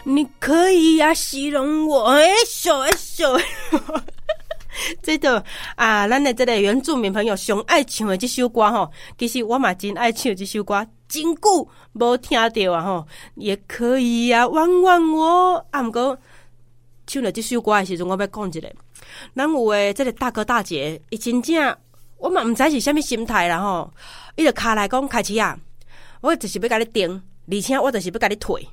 你可以呀、形容我秀这个啊，咱的这个原住民朋友上爱唱的这首歌吼，其实我嘛真爱唱这首歌，真久无听到啊吼，也可以呀、弯弯我。啊，不过唱了这首歌的时阵，我要讲一个，咱有的这个大哥大姐，伊真正我嘛毋知是啥物心态啦吼，伊就卡来讲开始啊，我就是要甲你订，而且我就是要甲你退。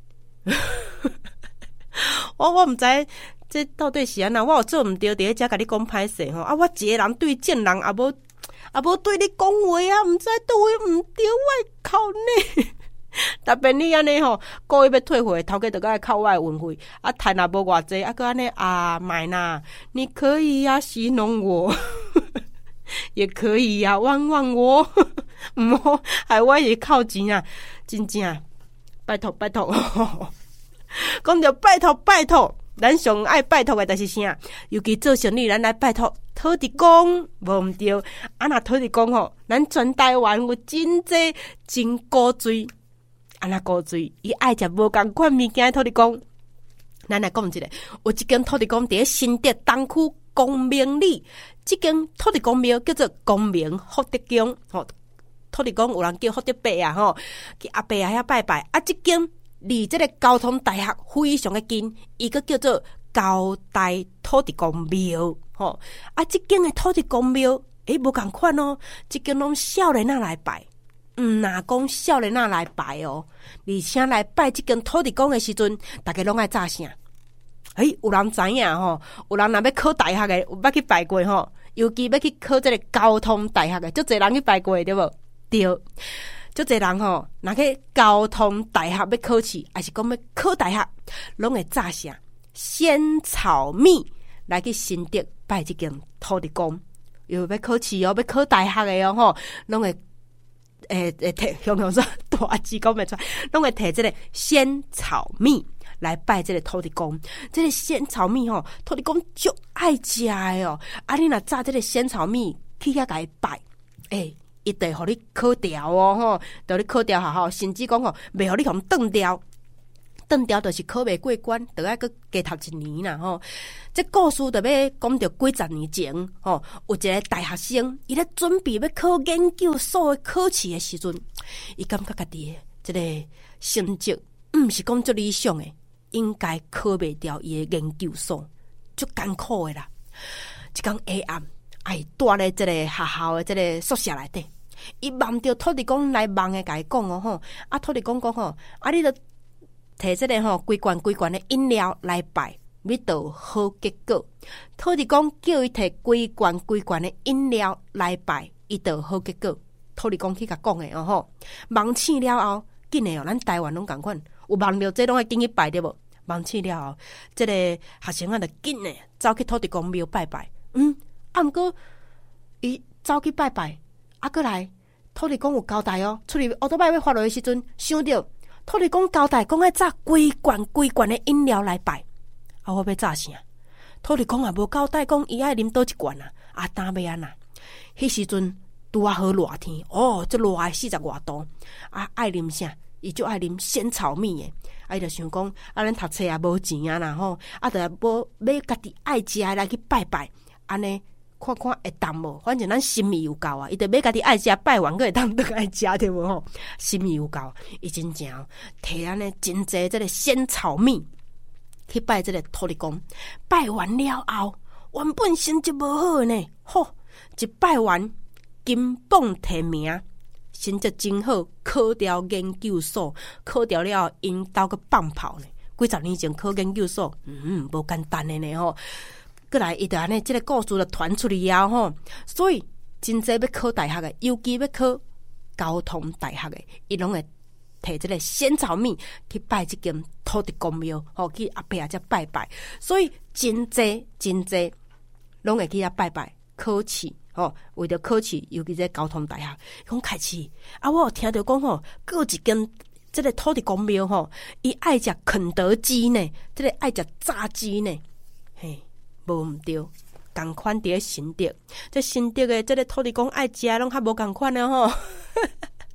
我毋知这到底是安那，我有做毋对，伫咧遮甲你讲歹势吼。啊，我一个人对正人，也无对你讲话啊，毋知倒位毋对，我靠你！特别你安尼吼，故意要退回，头家就该扣我的运费，啊，赚也无偌济，啊，搁安尼啊，买呐，你可以呀、形容我，也可以呀、冤枉我，毋好害我也靠钱啊，真正，拜托拜托，讲着拜托。咱上爱拜托的就是啥？尤其做生意，咱来拜托土地公，无毋对。啊，若土地公吼，咱全台湾有真济真古锥，啊那古锥，伊爱食无共款物件的土地公。咱来讲一个，有一间土地公伫咧新竹东区光明里，这间土地公庙叫做光明福德宫。吼，土地公有人叫福德伯啊，吼，去阿伯啊遐拜拜。啊，这间离这个交通大学非常的近，伊个叫做交大土地公庙，吼啊！这间的土地公庙，无共款哦，这间拢少年仔来拜，若讲少年仔来拜哦，而且来拜这间土地公的时阵，大家拢爱炸声。有人知影吼，有人若要考大学的，有捌去拜过吼，尤其要去考这个交通大学的，足侪人去拜过对无？对。足侪人吼，若去交通大学要考试，还是讲要考大学，拢会炸啥仙草蜜来去新竹拜这间土地公，又要考试哦，要考大学的哦吼，拢会摕向说大字讲袂出，拢会摕这个仙草蜜来拜这个土地公。这个仙草蜜吼，土地公足爱食的哦。啊，你若炸这个仙草蜜去遐甲伊拜，一定互你考掉哦吼，互你考掉好好，甚至讲吼，袂互你互断掉，断掉就是考袂过关，就要搁加读一年啦吼。这故事就要讲到几十年前吼，有一个大学生，伊咧准备要考研究所的考试的时阵，伊感觉家己这个成绩毋是讲足理想的，应该考袂掉伊的研究所，足艰苦的啦。一天下暗。住咧这个学校的这个宿舍内底，伊望着土地公来望的，甲伊讲哦吼，啊土地公讲吼，啊你著摕这个吼规罐的饮料来拜，要得好结果。土地公叫伊摕规罐的饮料来拜，伊得好结果。土地公去甲讲的哦吼，望醒了后，紧的哦，咱台湾拢共款，有望着这拢会紧去拜对无？望醒了后，这个学生啊，就紧的走去土地公庙拜拜，毋过，伊走去拜拜，过来土地公有交代哦，出去奥多拜要发落的时阵，想到土地公交代讲要炸规罐的饮料来拜，我要炸啥？土地公也无交代讲伊爱啉倒一罐啊，担要安那？迄时阵拄啊好热天，这热的40外度，爱啉啥？伊就爱啉仙草蜜的，伊就想讲咱读册也无钱啦吼，就无买家己爱食的来去拜拜，安尼。看看会当无，反正咱心意有够啊！伊就买家己爱食，拜完个会当倒爱食对无吼？心意有够，伊真正摕安尼真济这个仙草蜜去拜这个土地公。拜完了后，原本成绩无好呢，一拜完金榜题名，成绩真好，考调研究所，考调了后因兜个放炮呢。几十年前考研究所，无简单的呢吼。过来，伊就安尼，这个故事就传出去了吼。所以真济要考大学的，尤其要考交通大学的，伊拢会摕这个仙草蜜去拜这间土地公庙，去阿伯遮拜拜。所以真济拢会去遐拜拜考试，为着考试，尤其这交通大学讲开始。我有听到讲还有一间这个土地公庙伊爱食肯德基呢，这个爱食炸鸡呢，嘿。无毋对，共款伫咧新竹，这新竹的这个土地公爱食拢较无共款的吼。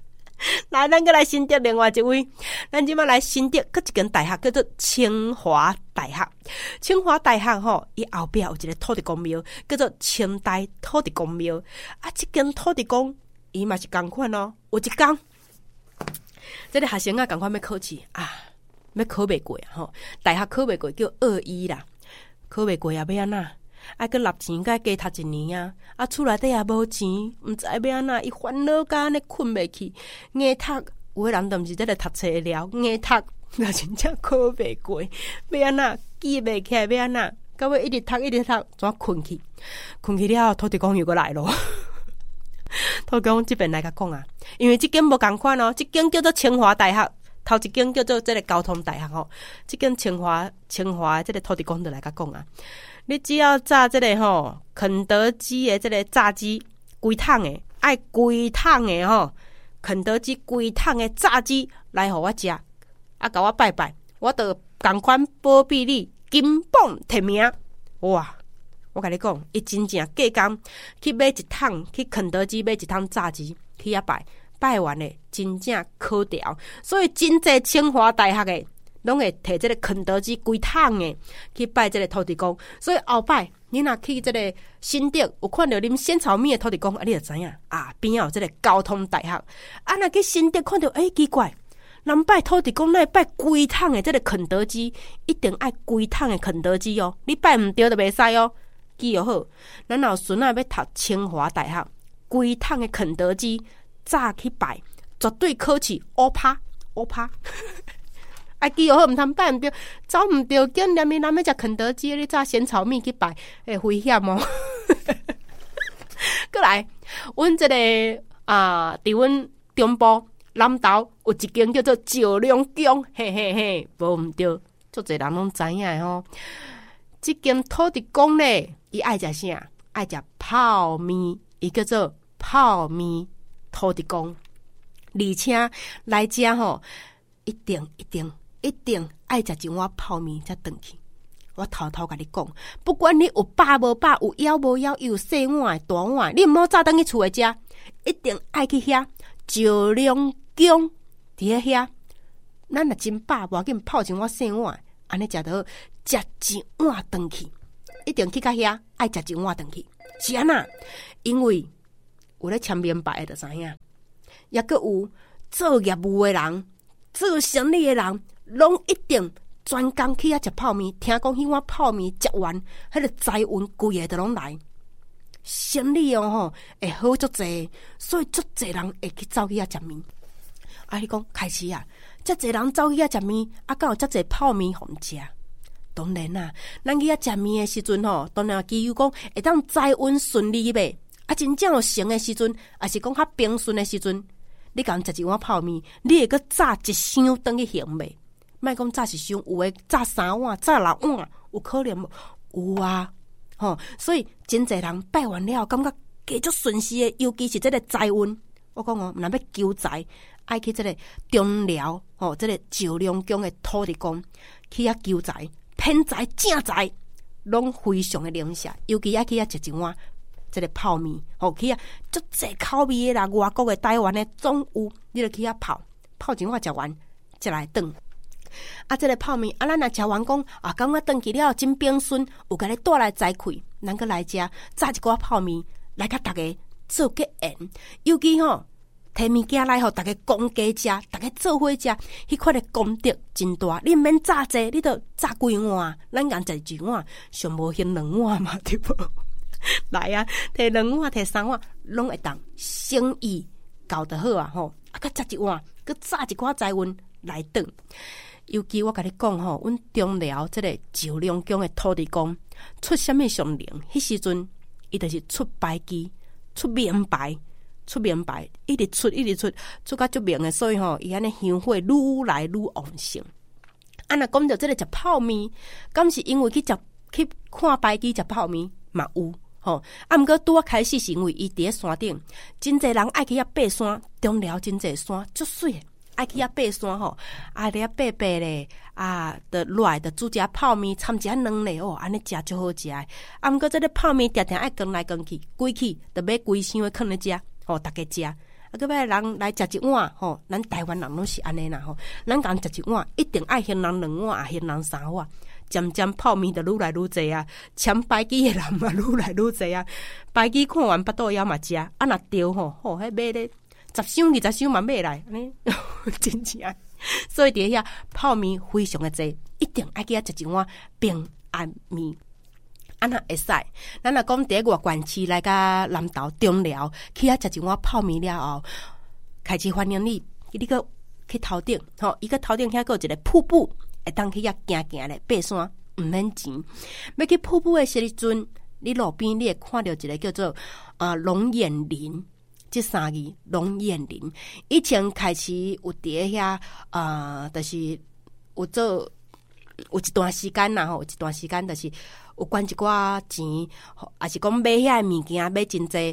来，咱再来新竹另外一位，咱即马来新竹搁一间大学叫做清华大学。清华大学吼，伊后壁有一个土地公庙，叫做清代土地公庙。啊，即间土地公伊嘛是同款哦。有一天，这个学生啊，同款要考试啊，要考袂过吼，大学考袂过叫2-1啦，考袂过啊，要安那？爱去纳钱，甲加读一年啊！啊，厝内底也无钱，毋知要安那，伊烦恼甲安尼困袂去，硬读。有个人都毋是在咧读册了，硬读，那真正考袂过，要安那记袂起来，要安那？到尾一直读，怎困去？困去了，土地公又过来咯。土地公这边来甲讲啊，因为这间无共款哦，这间叫做清华大学，头一间叫做这个交通大学吼，这间清华这个土地公就来甲讲啊。你只要炸这个吼，肯德基的这个炸鸡，规桶的，爱规桶的吼，肯德基规桶的炸鸡来互我食，啊，甲我拜拜，我就同款保庇你金榜题名。哇！我甲你讲，伊真正价工去买一桶，去肯德基买一桶炸鸡去遐拜完的真正考掉，所以真济清华大学的。拢会摕这个肯德基规桶的去拜这个土地公，所以后摆你若去这个新竹有看到啉仙草蜜的土地公，啊，你就知影啊，边仔有这个交通大学。啊，若去新竹看到，奇怪，人拜土地公，那拜规桶的这个肯德基，一定爱规桶的肯德基哦。你拜唔对就袂使哦。记好好，咱后孙仔要读清华大学，规桶的肯德基早去拜，绝对考试乌拍。啊，记好，毋通拜毋对，走毋对，叫连面人要食肯德基，你炸仙草蜜去拜，会危险哦。过来，阮这个伫阮中部南投有一间叫做石龙宫，嘿嘿嘿，无毋对，足侪人拢知影的吼。这间土地公咧，伊爱食啥？爱食泡面，伊叫做泡面土地公，而且来遮吼，一定爱食一碗泡面才转去。我偷偷甲你讲，不管你有饱无饱，有枵无枵，有细碗大碗，你毋好早等去厝诶食，一定爱去遐石龙宫伫遐。咱若真饱，无要紧泡一碗细碗，安尼食到食一碗转去，一定去到遐爱食一碗转去。是安那？因为有咧签名牌的，就知影，也佫有做业务诶人。做生意的人，拢一定专工去遐食泡面。听讲迄碗泡面食完，迄个财运规个都拢来，生意哦吼会好足济，所以足济人会去走去遐食面。啊，你讲开始啊，遮济人走去遐食面，啊，敢有遮济泡面互食？当然啦，咱去遐食面的时阵吼，当然基于讲会当财运顺利呗。啊，真正有成的时阵，也是讲较平顺的时阵。你共食一碗泡面，你会阁炸一箱转去行袂？莫讲炸一箱，有诶炸3碗、炸6碗，有可能无？有啊，吼！所以真侪人拜完了，感觉加足顺势诶，尤其是这个财运。我讲哦，若要求财，爱去这个中寮吼，这个石龙宫诶土地公去遐求财，偏财正财，拢非常诶灵验。尤其爱去遐食一碗。这个泡面，去啊，足济口味的啦，外国的、台湾的总有，你就去遐泡一碗食完，再来转。啊，这个泡面，啊，咱若食完讲啊，感觉转去了真平顺，有甲你带来财气，咱个来食，炸一锅泡面来甲大家做结缘。尤其吼，摕物件来互大家公家食，大家做伙食，迄款的功德真大。你毋免炸济，你着炸几碗，咱共食一碗，上无嫌2碗嘛，对无？来啊，摕2碗，摕3碗，拢会当生意搞得好啊！吼，啊，佮食一碗，佮炸一寡财运来转。尤其我甲你讲吼，阮中寮这个石龙宫的土地公出什么上灵？迄时阵，伊就是出牌机，出名牌，一直出到足名的，所以吼，伊安尼香火愈来愈旺盛。啊，若讲到这个食泡面，敢是因为去看牌机食泡面嘛有？吼，啊，毋过拄啊开始是因为伊伫咧山顶，真侪人爱去遐爬山，中寮真侪山，足水，爱去遐爬山吼，啊，伫遐爬咧，啊，着落来着煮只泡面，掺一下卵咧，哦，安尼食足好食。啊，毋过这个泡面定定爱扛来扛去，规气着买规箱的放咧食，吼，大家食。啊， 个要人来食一碗吼，咱台湾人拢是安尼啦吼，咱共食一碗，一定爱嫌人2碗，也嫌人3碗。渐渐泡面就愈来愈济啊，签排机的人嘛愈来愈济啊。排机看完巴肚枵嘛食，啊若着吼，迄买咧10箱20箱嘛买来，安尼真正。所以伫遐泡面非常的济，一定爱去遐食一碗平安面。安那会使，咱若讲第一外县市来甲南投中寮去遐食一碗泡面了后，开始欢迎你个去头顶吼，伊个头顶遐个有一个瀑布。会当去遐行行咧，爬山毋免钱。要去瀑布的时阵，你路边你会看到一个叫做龙眼林，这3字龙眼林。以前开始有伫遐就是有做有一段时间啦吼，有一段时间就是有捐一寡钱，也是讲买遐物件买真济，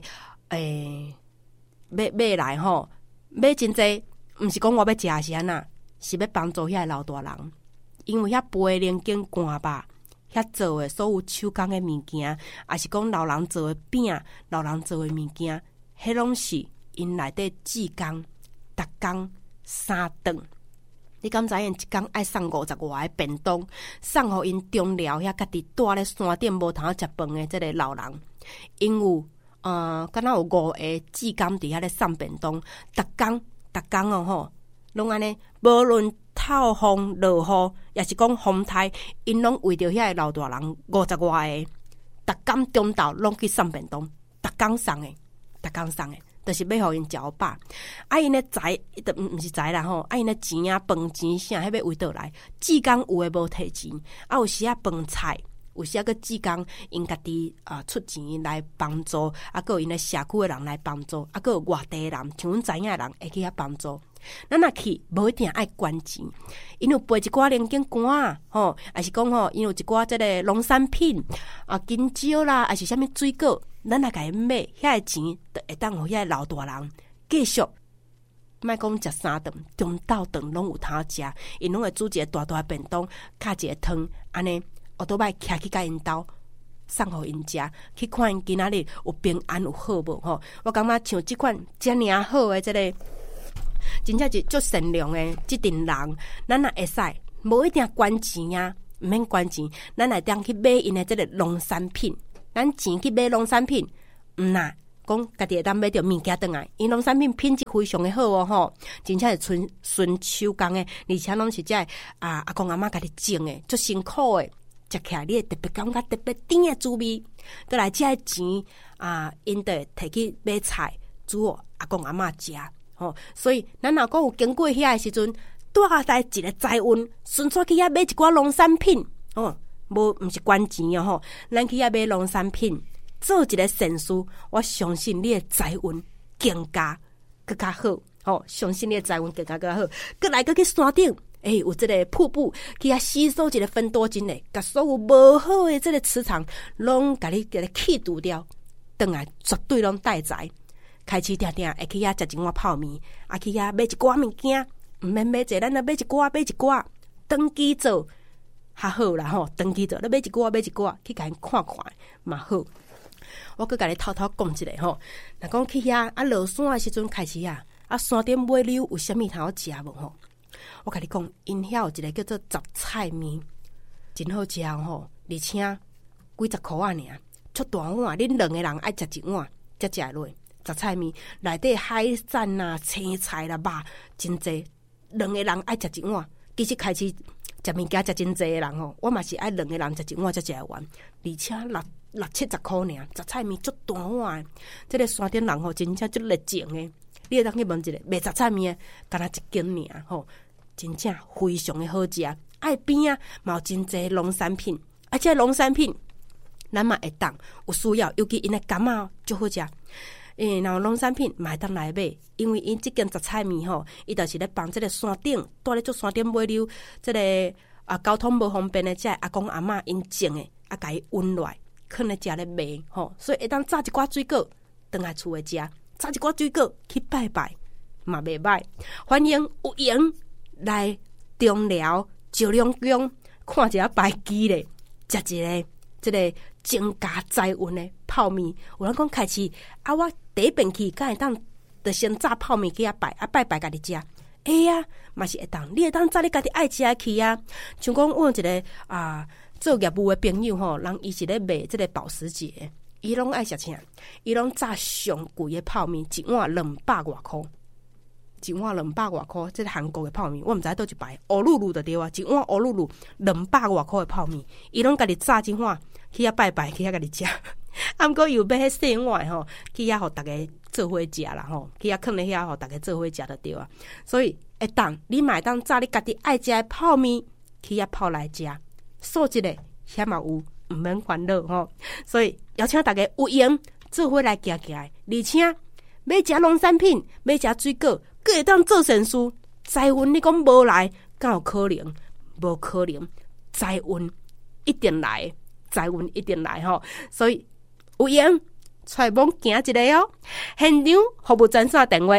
买来吼，买真济，毋是讲我要食是安那，是要帮助遐老大人。因为遐背灵经寒吧，遐做的所有手工的物件，也是讲老人做的饼、老人做的物件，迄拢是因内底志工，逐工3顿。你敢知影一工爱送50外个便当，送互因中寮遐家己住咧山顶无通食饭的即个老人，因为敢若有5个志工伫遐咧送便当，逐工哦吼，拢安尼，无论透风落雨，也是讲风台，因拢为着遐个老大人50外个，逐工中昼拢去送便当，逐工送的，就是要互因食饱。啊，因咧财，毋是财啦吼，啊因咧钱啊、饭钱啥，迄要为倒来。志工有诶无摕钱，啊有时啊饭菜，有时啊个志工因家己出钱来帮助，啊个有因咧社区诶人来帮助，啊个有外地人，像阮知影诶人会去遐帮助。咱若去无一定爱捐钱，因有备一寡零件干啊，吼，还是讲吼，因有一寡即个农产品金蕉啦，还是啥物水果，咱若甲伊买，遐个钱就会当互遐个老大人继续，莫讲食3顿，中昼顿拢有通食，因拢会煮一个大大便当，加一个汤，安尼我都歹徛去甲因兜送互因食，去看因今仔日有平安有好无吼。我感觉像即款遮尔好诶，即个。真正是足善良的即阵人，咱也会使，无一定捐钱啊，毋免捐钱，咱来当去买因的即个农产品，咱钱去买农产品，呐，讲家己会当买着物件转来，因农产品品质非常的好哦吼，真正是纯手工的，而且拢是即个阿公阿嬷家己种的，足辛苦的，食起来你会特别感觉特别甜的滋味。再来即个钱因就摕去买菜煮阿公阿嬷食。所以咱若讲有经过遐的时阵，带来一个财运，顺便去遐买一寡农产品，毋是捐钱吼，咱去遐买农产品，做一个善事，我相信你的财运更加好，相信你的财运更加好。过来去山顶，有这个瀑布，去遐吸收一个芬多精嘞，甲所有无好的这个磁场，拢甲你去除掉，转来绝对拢带财。开始定会去遐食一碗泡面，去遐买一寡物件，毋免买济，咱来买一寡，登记做较好啦吼，登记做，你买一寡，去甲因看嘛好。我佮甲你偷偷讲一下吼，若讲去遐落山的时阵开始山顶尾溜有啥物通好食无吼？我甲你讲，因遐有一个叫做杂菜面，真好食吼，而且几十箍尔，出大碗，恁2个人爱食一碗，才食落。杂菜面内底海产啦、青菜啦、肉真济，2个人爱食一碗。其实开始食物件食真济的人吼，我嘛是爱2个人食一碗才食得完，而且60-70箍尔，杂菜面足大碗。这个山顶人吼真正足热情的，你会当去问一下卖杂菜面的，干那一斤尔吼，真正非常的好食。爱边嘛有真济农产品，而且农产品咱嘛会当有需要，尤其因的柑仔足好食。然后农产品嘛会当来买，因为因即间杂菜面吼，伊就是咧帮即个山顶，住咧做山顶尾溜，即个交通无方便的，即个阿公阿嬷因种的，甲伊运来，囥咧食咧卖吼，所以会当炸一寡水果，倒来厝诶食，炸一寡水果去拜拜嘛袂歹。欢迎有闲来中寮石龙宫看一下排机咧，食一个即个增加财运的泡面。有人讲开始我第一遍去，敢会当就先炸泡面去遐拜，拜家己食。会啊，嘛是会当，你会当早你家己爱食的去啊。像讲我有一个做业务的朋友吼，人伊是咧卖这个保时捷，伊拢爱食啥？伊拢炸上贵的泡面，一碗200多块，一碗200多块。这个韩国的泡面，我毋知倒一排乌噜噜的对啊，一碗乌噜噜200多块的泡面，伊拢家己炸一碗去遐拜去遐家己食。啊，毋过又要迄细碗吼，去遐互大家做伙食啦吼，去遐囥咧遐互大家做伙食就对啊。所以会当你买当炸你家己爱食的泡面，去遐泡来食，素质的遐嘛有，毋免烦恼吼。所以邀请大家有闲做伙来行行，而且要食农产品，要食水果，佫会当做善事。财运你讲无来，敢有可能？无可能，财运一定来，财运一定来吼。所以有闲揣摸行一个哦。现场服务专线电话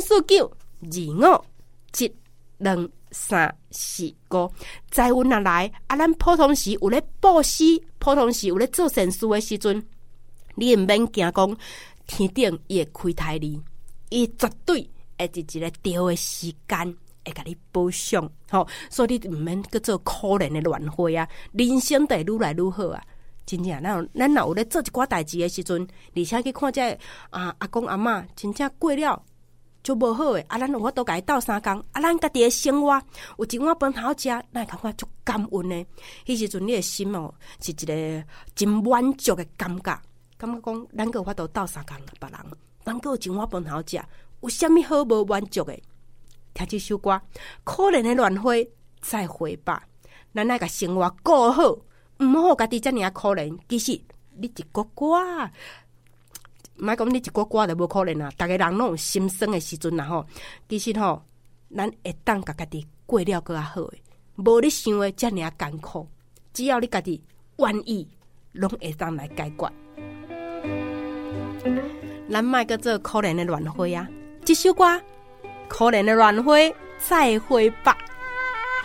：049257235。财运若来，咱普通时有咧布施，普通时有咧做善事的时阵，你毋免惊讲天顶伊会开台哩，伊绝对会伫一个对的时间会甲你保障吼。所以你毋免去做可怜的乱花啊，人生会愈来愈好啊。真正，咱若有咧做一寡代志的时阵，而且去看这阿公阿嬷，真正过了就无好诶。咱有法度甲伊斗3工，咱家己诶生活有一碗饭好食，咱会感觉足感恩诶。迄时阵你诶心哦，是一个真满足诶感觉，感觉讲咱有法度斗3工别人，咱有一碗饭好食，有啥物好无满足诶？听这首歌，可怜诶乱花再会吧，咱爱甲生活过好。毋好家己遮尔可怜，其实你一个歌，莫讲你一个歌就无可怜啊！逐个人拢有心酸的时阵啦吼。其实吼，咱会当甲家己过了更较好诶，无你想的遮尔艰苦，只要你家己愿意，拢会当来解决。咱莫个做可怜的乱花啊！这首歌，可怜的乱花再会吧。